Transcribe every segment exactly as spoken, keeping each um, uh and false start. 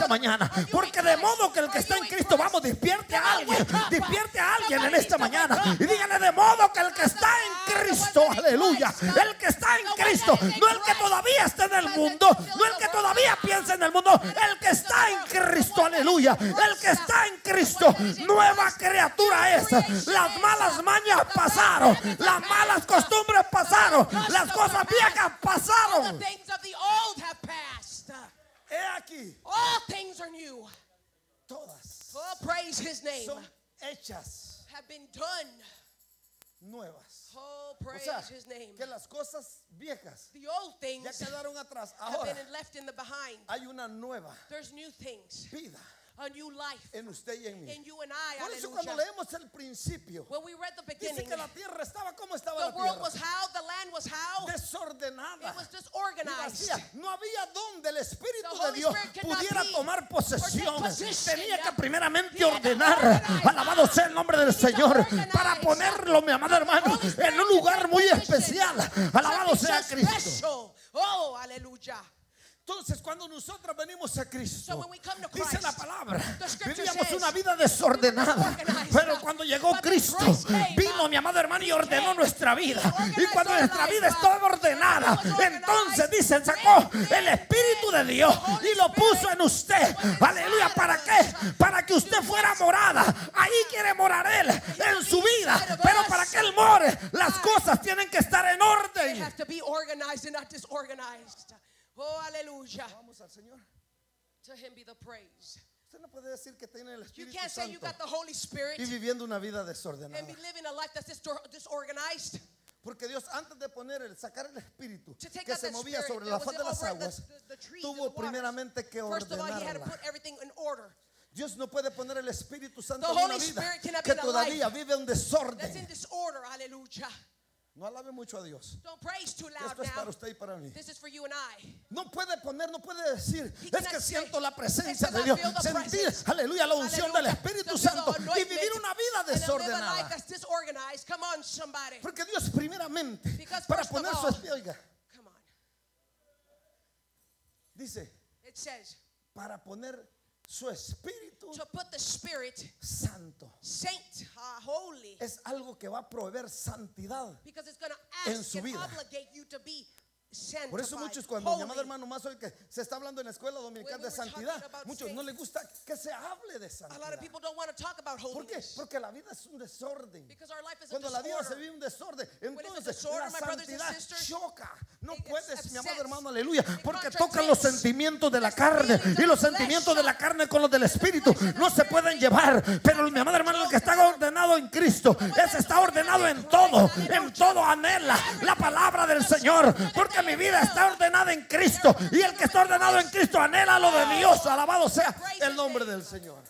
mañana. Porque de modo que el que está en Cristo, vamos, despierte a alguien, despierte a alguien en esta mañana y dígale: de modo que el que está en Cristo, aleluya, el que está en Cristo, no el que todavía está en el mundo, no el que todavía piensa en el mundo, el que está en Cristo, aleluya, el que está en Cristo, nueva criatura es. Las malas mañas pasaron, las malas costumbres pasaron, las cosas viejas pasaron. He aquí, all things are new. Todas Oh, praise his name. son hechas Have been done. nuevas. Oh, O praise sea, his name. que las cosas viejas The old ya things quedaron atrás. have Ahora been left in the behind. hay una nueva There's new things, vida a new life en usted y en mí. in you and I. Por eso cuando Hallelujah. leemos el principio, When we read the dice beginning, que la tierra estaba como estaba the la world was tierra, how, the land was how, desordenada it was y disorganized. vacía. No había donde el Espíritu The de Holy Dios Spirit cannot pudiera be tomar posesión. or take possession. Tenía que primeramente He had to ordenar. organize. Alabado sea el nombre del He had to Señor, organize. para ponerlo, mi amado hermano, Holy Spirit en un can lugar take muy possession. especial. Alabado Something sea so Cristo. special. Oh, hallelujah. Entonces, cuando nosotros venimos a So Cristo, when we come to dice Christ, la palabra, the scripture vivíamos says, una vida desordenada. disorganized. Pero cuando llegó But Cristo, Christ came, vino mi amado hermano y ordenó came, nuestra vida. he organized Y cuando our nuestra life, vida estaba ordenada, was organized, entonces dice, sacó el Espíritu de Dios y lo puso en usted. Aleluya. ¿Para qué? Para que usted fuera morada. Ahí quiere morar Él en su vida. Pero para que Él more, las cosas tienen que estar en They orden. have to be organized and not disorganized. Oh, hallelujah. Vamos al Señor. To him be the praise. Usted no puede decir que tiene el You Espíritu can't say you Santo got the Holy Spirit y viviendo una vida and desordenada. be living a life that's distor- disorganized. Porque Dios, antes de poner el, sacar el Espíritu To take que out se that movía spirit sobre that la was faz de las over the- aguas, the- the trees tuvo and the waters. primeramente que First of all, he had to ordenarla. put everything in order. Dios no puede poner el Espíritu Santo The en una Holy vida Spirit cannot que be in a todavía life vive un That's in desorden. disorder. Hallelujah. No alabe mucho a Dios. Don't praise too loud Esto es para now. usted y para mí. This is for you and I. No puede poner, no puede decir, He es cannot que say, siento la "It's presencia because de I Dios, feel the sentir, presence." aleluya, la unción del Hallelujah. Espíritu To feel the Santo y anointment vivir una vida and to live a life desordenada. that's disorganized. Come on, somebody. Porque Dios primeramente, Because para first of poner su all- espíritu, oiga, Come on. dice, It says para poner su Espíritu to put the Spirit, Santo. saint, uh, holy, Es algo que va a proveer santidad. because it's going en to ask su and vida. obligate you to be sanctified, Por eso muchos cuando mi holy. amado hermano más hoy que se está hablando en la escuela dominical When we de were talking santidad, about muchos no les gusta que se hable de A lot santidad. of people don't want to talk about ¿Por qué? holiness Porque la vida es un desorden. because our life is a Cuando la vida se disorder. vive un desorden, it's a entonces disorder, la my brothers and santidad sisters, choca. No it puedes, upsets. mi amado hermano, aleluya, It porque contradicts. tocan los sentimientos de la The carne feelings y of los the sentimientos de flesh. la carne con los del Espíritu flesh and the no se spirit pueden things. llevar. Pero mi amado hermano, el que está ordenado en Cristo, ese está ordenado en todo, en todo anhela la palabra del Señor, porque mi vida está ordenada en Cristo y el que está ordenado en Cristo anhela lo de Dios. Alabado sea el nombre del Señor.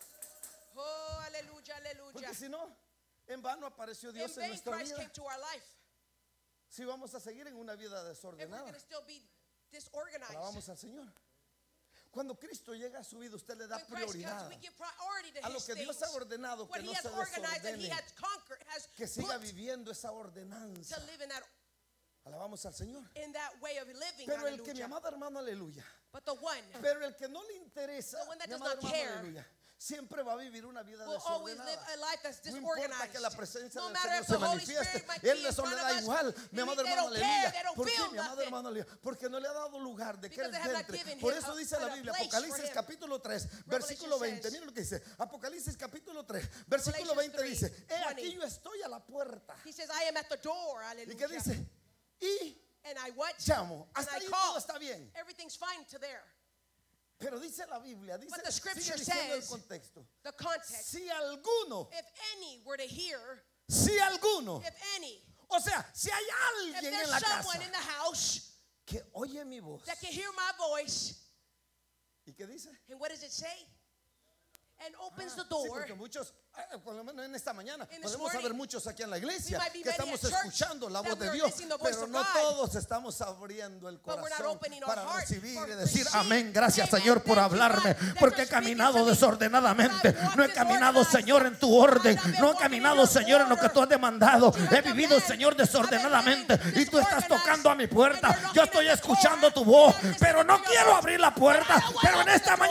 Oh, aleluya, aleluya. Porque si no, en vano apareció In Dios en vain nuestra Christ vida. came to our life. Si vamos a seguir en una vida If we're desordenada, going to still be disorganized. alabamos al Señor. Cuando Cristo llega a su vida, usted le da When Christ prioridad comes, we give priority to a lo his que Dios things. ha ordenado, What que he no has se organized and he desordene, has conquered, has que siga put viviendo esa ordenanza. to live in that, Alabamos al Señor. in that way of living. Pero el que, mi Hallelujah. amado hermano, aleluya, But the one pero el que no le interesa, The one that mi does amado not hermano, care aleluya, siempre va a vivir una vida will always live desordenada. a life that's No importa disorganized. que la presencia No del matter Señor if se the Holy manifieste, Spirit might Él be les in front le of da us. igual, mi They amado don't hermano, care, aleluya. they don't ¿Por qué, feel mi amado nothing. hermano, aleluya? Porque no le ha dado lugar de que Because Él they have not entre. given Por him eso a- dice a la place Biblia, for Apocalipsis him. capítulo tres, Revelation versículo veinte. says- Mira lo que dice. Apocalipsis capítulo tres, versículo Revelation veinte dice: three, He aquí twenty. yo estoy a la puerta. He says, I am at the door. ¿Y Hallelujah. qué dice? Y And I what? llamo. And Hasta I ahí call. todo está bien. Everything's fine to there. Pero dice la Biblia, dice, But the sigue scripture diciendo el says- contexto. The context. Si alguno, If any were to hear, si alguno, if any, o sea, si hay if alguien en there's la someone casa in the house que oye mi voz, that can hear my voice, ¿y qué dice? and what does it say? And opens the Sí, door. porque muchos, eh, por lo menos en esta mañana, In this podemos morning, haber muchos aquí en la iglesia we might be que many estamos at church escuchando la that voz de we are Dios, listening to the voice pero of no God. todos estamos abriendo el But we're not corazón opening our para heart recibir for y decir receive. amén, gracias Amen. Señor por Thank you, hablarme, God, that porque he you're speaking caminado to me. desordenadamente, I've walked no he caminado, disorganized. Señor, en tu orden, I've been no he walking caminado, in your Señor, en lo que tú has demandado, You he have vivido, command. Señor, desordenadamente, I've been y tú estás disorganized. tocando a mi puerta, And you're yo knocking estoy at the door. escuchando tu voz, I'm listening pero to no your quiero voice. abrir la puerta, But I don't pero en wanna esta open the door.